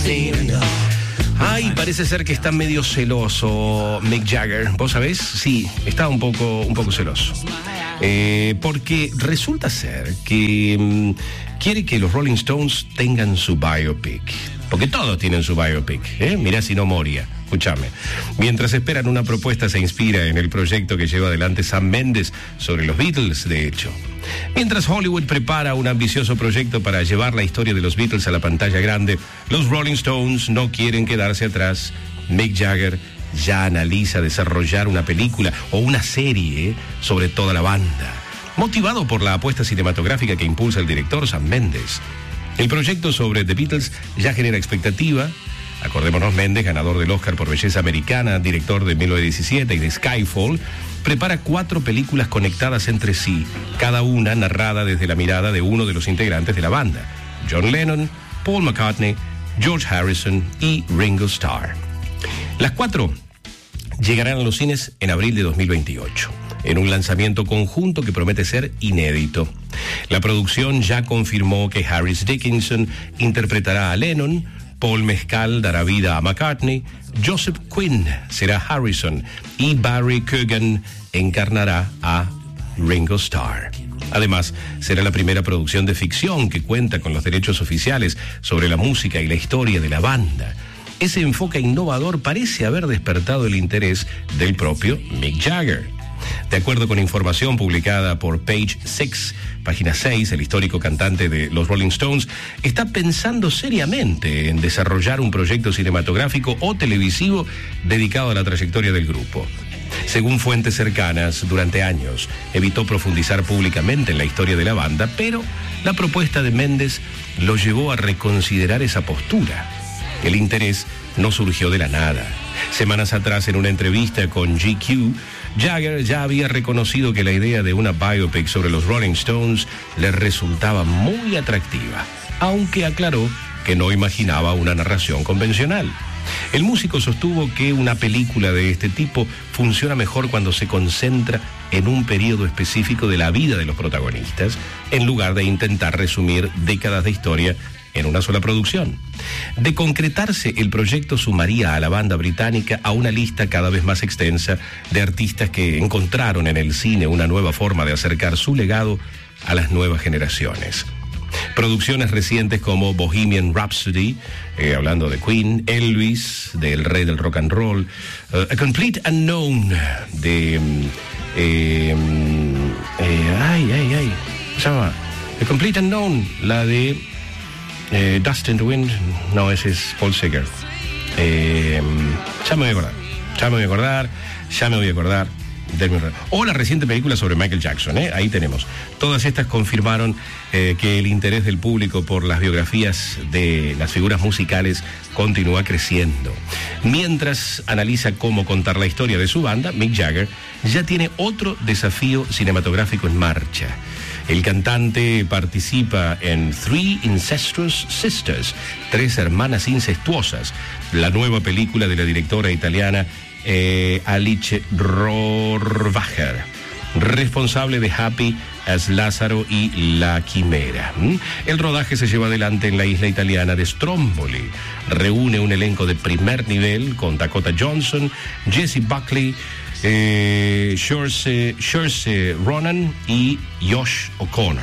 Ay, parece ser que está medio celoso Mick Jagger. ¿Vos sabés? Sí, está un poco celoso. Porque resulta ser que quiere que los Rolling Stones tengan su biopic. Porque todos tienen su biopic, Mirá si no Moria. Escúchame. Mientras esperan una propuesta, se inspira en el proyecto que lleva adelante Sam Mendes sobre los Beatles, de hecho. Mientras Hollywood prepara un ambicioso proyecto para llevar la historia de los Beatles a la pantalla grande, los Rolling Stones no quieren quedarse atrás. Mick Jagger ya analiza desarrollar una película o una serie sobre toda la banda, motivado por la apuesta cinematográfica que impulsa el director Sam Mendes. El proyecto sobre The Beatles ya genera expectativa. Acordémonos, Mendes, ganador del Oscar por Belleza Americana, director de 1917 y de Skyfall, prepara 4 películas conectadas entre sí, cada una narrada desde la mirada de uno de los integrantes de la banda: John Lennon, Paul McCartney, George Harrison y Ringo Starr. Las 4 llegarán a los cines en abril de 2028, en un lanzamiento conjunto que promete ser inédito. La producción ya confirmó que Harris Dickinson interpretará a Lennon, Paul Mescal dará vida a McCartney, Joseph Quinn será Harrison y Barry Keoghan encarnará a Ringo Starr. Además, será la primera producción de ficción que cuenta con los derechos oficiales sobre la música y la historia de la banda. Ese enfoque innovador parece haber despertado el interés del propio Mick Jagger. De acuerdo con información publicada por Page Six, página 6, el histórico cantante de los Rolling Stones está pensando seriamente en desarrollar un proyecto cinematográfico o televisivo dedicado a la trayectoria del grupo. Según fuentes cercanas, durante años evitó profundizar públicamente en la historia de la banda, pero la propuesta de Mendes lo llevó a reconsiderar esa postura. El interés no surgió de la nada. Semanas atrás, en una entrevista con GQ, Jagger ya había reconocido que la idea de una biopic sobre los Rolling Stones le resultaba muy atractiva, aunque aclaró que no imaginaba una narración convencional. El músico sostuvo que una película de este tipo funciona mejor cuando se concentra en un periodo específico de la vida de los protagonistas, en lugar de intentar resumir décadas de historia en una sola producción. De concretarse, el proyecto sumaría a la banda británica a una lista cada vez más extensa de artistas que encontraron en el cine una nueva forma de acercar su legado a las nuevas generaciones. Producciones recientes como Bohemian Rhapsody, hablando de Queen, Elvis, del rey del rock and roll, A Complete Unknown, de... ¿cómo se llama? A Complete Unknown, la de... Dust in the Wind, no, ese es Paul Seeger. Ya me voy a acordar. O la reciente película sobre Michael Jackson, ahí tenemos. Todas estas confirmaron que el interés del público por las biografías de las figuras musicales continúa creciendo. Mientras analiza cómo contar la historia de su banda, Mick Jagger ya tiene otro desafío cinematográfico en marcha. El cantante participa en Three Incestuous Sisters, 3 hermanas incestuosas, la nueva película de la directora italiana Alice Rohrwacher, responsable de Happy as Lázaro y La Quimera. El rodaje se lleva adelante en la isla italiana de Stromboli. Reúne un elenco de primer nivel con Dakota Johnson, Jessie Buckley, Saoirse Ronan y Josh O'Connor.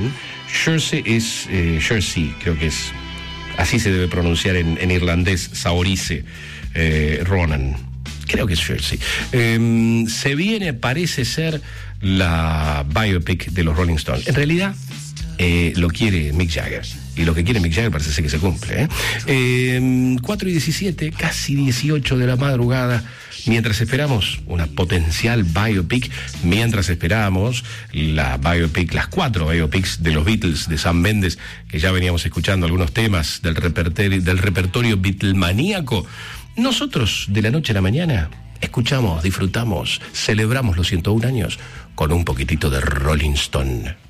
Saoirse, creo que es así se debe pronunciar en irlandés, Saoirse Ronan. Creo que es Saoirse. Se viene, parece ser, la biopic de los Rolling Stones. En realidad, lo quiere Mick Jagger. Y lo que quiere Mick Jagger parece ser que se cumple. 4:17, casi 18 de la madrugada. Mientras esperamos una potencial biopic, mientras esperamos las 4 biopics de los Beatles, de Sam Mendes, que ya veníamos escuchando algunos temas del repertorio beatlemaníaco, nosotros de la noche a la mañana escuchamos, disfrutamos, celebramos los 101 años con un poquitito de Rolling Stone.